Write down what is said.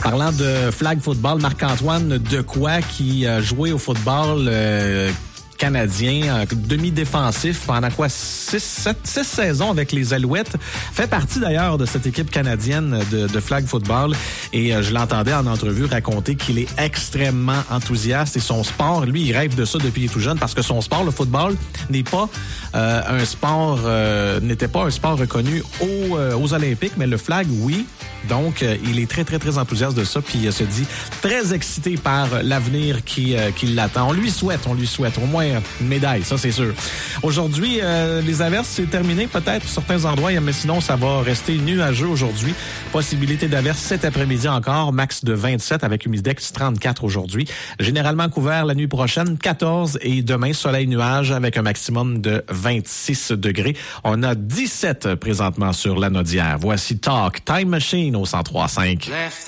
Parlant de flag football, Marc-Antoine Dequoy qui a joué au football canadien, demi-défensif pendant 6 saisons avec les Alouettes. Fait partie d'ailleurs de cette équipe canadienne de flag football et je l'entendais en entrevue raconter qu'il est extrêmement enthousiaste et son sport, lui, il rêve de ça depuis qu'il est tout jeune parce que son sport, le football, n'était pas un sport reconnu aux Olympiques, mais le flag, oui. Donc, il est très, très, très enthousiaste de ça puis il se dit très excité par l'avenir qui l'attend. On lui souhaite au moins une médaille, ça c'est sûr. Aujourd'hui, les averses, c'est terminé peut-être sur certains endroits, mais sinon, ça va rester nuageux aujourd'hui. Possibilité d'averses cet après-midi encore, max de 27 avec humidex 34 aujourd'hui. Généralement couvert la nuit prochaine, 14 et demain, soleil-nuage avec un maximum de 26 degrés. On a 17 présentement sur la Naudière. Voici Talk, Time Machine au 103.5.